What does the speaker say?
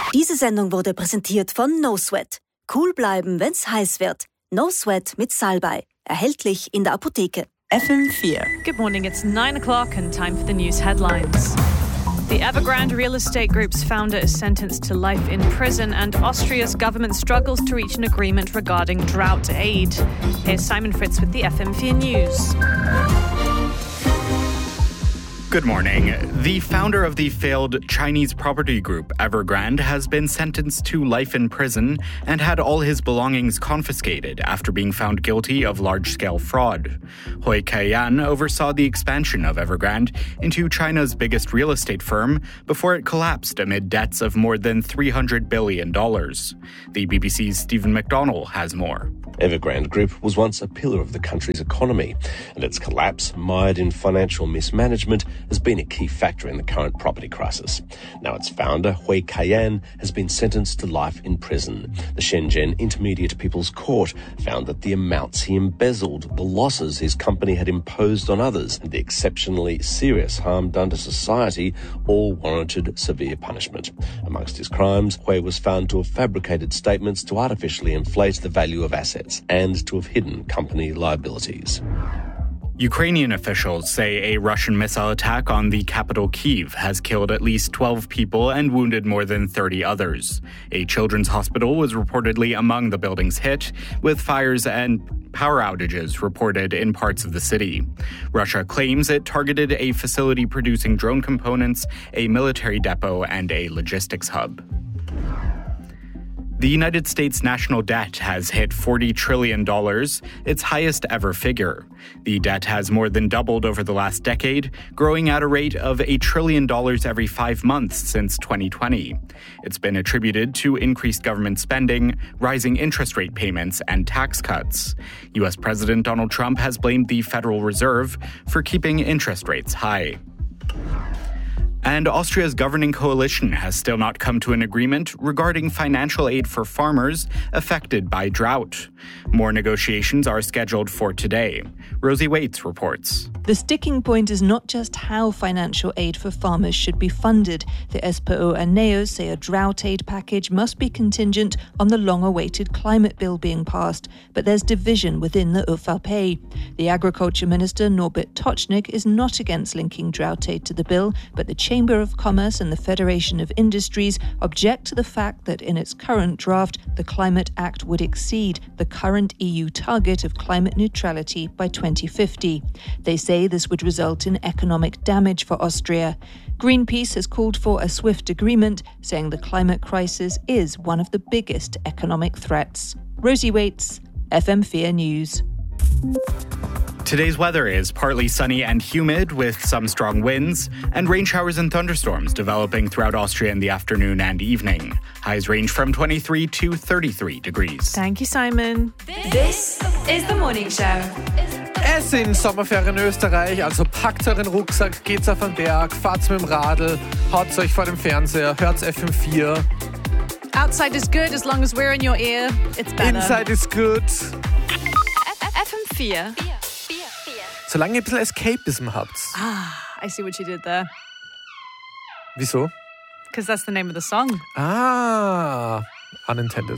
Diese Sendung wurde präsentiert von No Sweat. Cool bleiben, wenn's heiß wird. No Sweat mit Salbei. Erhältlich in der Apotheke. FM4. Good morning, it's 9 o'clock and time for the news headlines. The Evergrande Real Estate Group's founder is sentenced to life in prison, and Austria's government struggles to reach an agreement regarding drought aid. Here's Simon Fritz with the FM4 News. Good morning. The founder of the failed Chinese property group Evergrande has been sentenced to life in prison and had all his belongings confiscated after being found guilty of large-scale fraud. Hui Kaiyan oversaw the expansion of Evergrande into China's biggest real estate firm before it collapsed amid debts of more than $300 billion. The BBC's Stephen McDonnell has more. Evergrande Group was once a pillar of the country's economy, and its collapse, mired in financial mismanagement, has been a key factor in the current property crisis. Now its founder, Hui Kaiyan, has been sentenced to life in prison. The Shenzhen Intermediate People's Court found that the amounts he embezzled, the losses his company had imposed on others, and the exceptionally serious harm done to society all warranted severe punishment. Amongst his crimes, Hui was found to have fabricated statements to artificially inflate the value of assets and to have hidden company liabilities. Ukrainian officials say a Russian missile attack on the capital Kyiv has killed at least 12 people and wounded more than 30 others. A children's hospital was reportedly among the buildings hit, with fires and power outages reported in parts of the city. Russia claims it targeted a facility producing drone components, a military depot, and a logistics hub. The United States national debt has hit $40 trillion, its highest ever figure. The debt has more than doubled over the last decade, growing at a rate of $1 trillion every 5 months since 2020. It's been attributed to increased government spending, rising interest rate payments, and tax cuts. U.S. President Donald Trump has blamed the Federal Reserve for keeping interest rates high. And Austria's governing coalition has still not come to an agreement regarding financial aid for farmers affected by drought. More negotiations are scheduled for today. Rosie Waits reports. The sticking point is not just how financial aid for farmers should be funded. The SPÖ and NEOS say a drought aid package must be contingent on the long-awaited climate bill being passed, but there's division within the ÖVP. The Agriculture Minister Norbert Tocznik is not against linking drought aid to the bill, but the Chamber of Commerce and the Federation of Industries object to the fact that in its current draft, the Climate Act would exceed the current EU target of climate neutrality by 2050. They say this would result in economic damage for Austria. Greenpeace has called for a swift agreement, saying the climate crisis is one of the biggest economic threats. Rosie Waits, FM4 News. Today's weather is partly sunny and humid with some strong winds, and rain showers and thunderstorms developing throughout Austria in the afternoon and evening. Highs range from 23 to 33 degrees. Thank you, Simon. This is the morning show. Es sind Sommerferien in Österreich, also packt euren Rucksack, geht's auf den Berg, fahrt's mit dem Radl, haut's euch vor dem Fernseher, hört's FM4. Outside is good as long as we're in your ear. It's better. Inside is good. FM4. Solange ihr ein bisschen Escapism habt. I see what you did there. Wieso? Because that's the name of the song. Unintended.